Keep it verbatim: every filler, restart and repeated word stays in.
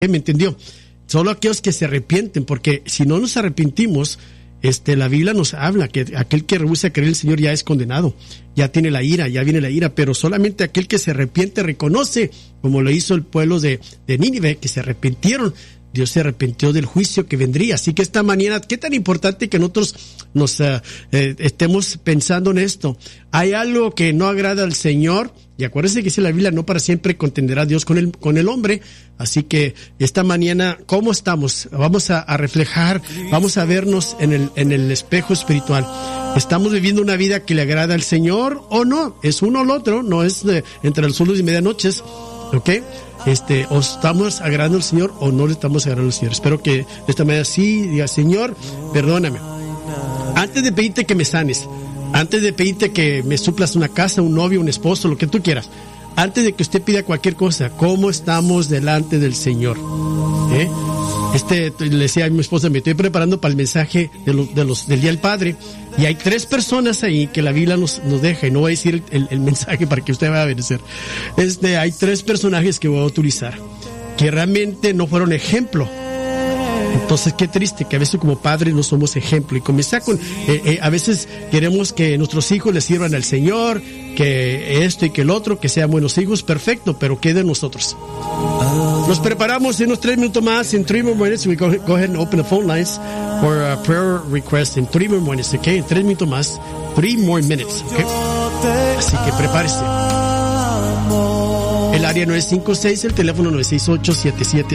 ¿Me entendió? Solo aquellos que se arrepienten, porque si no nos arrepentimos, este, la Biblia nos habla que aquel que rehúsa creer en el Señor ya es condenado, ya tiene la ira, ya viene la ira, pero solamente aquel que se arrepiente reconoce, como lo hizo el pueblo de, de Nínive, que se arrepintieron. Dios se arrepintió del juicio que vendría. Así que esta mañana, qué tan importante que nosotros nos uh, eh, estemos pensando en esto. Hay algo que no agrada al Señor, y acuérdense que dice la Biblia, no para siempre contenderá Dios con el, con el hombre. Así que esta mañana, ¿cómo estamos? Vamos a, a reflejar, vamos a vernos en el, en el espejo espiritual. ¿Estamos viviendo una vida que le agrada al Señor o no? Es uno o el otro, no es de, entre los solos y medianoches. ¿Ok? Este, o estamos agradando al Señor o no le estamos agradando al Señor. Espero que de esta manera sí diga, Señor, perdóname. Antes de pedirte que me sanes, antes de pedirte que me suplas una casa, un novio, un esposo, lo que tú quieras, antes de que usted pida cualquier cosa, ¿cómo estamos delante del Señor? ¿Eh? Este, le decía a mi esposa, me estoy preparando para el mensaje de los, de los, del Día del Padre, y hay tres personas ahí que la Biblia nos, nos deja, y no voy a decir el, el mensaje para que usted vaya a obedecer. Este, hay tres personajes que voy a utilizar, que realmente no fueron ejemplo. Entonces, qué triste que a veces como padres no somos ejemplo. Y comienza con, eh, eh, a veces queremos que nuestros hijos les sirvan al Señor, que esto y que el otro, que sean buenos hijos, perfecto, pero ¿qué de nosotros? Nos preparamos en unos tres minutos más. In three more minutes, we go, go ahead and open the phone lines for a prayer request. In three more minutes, okay? En tres minutos más. Three more minutes, okay? Así que prepárese. El área nueve cinco seis, el teléfono nueve seis ocho, siete siete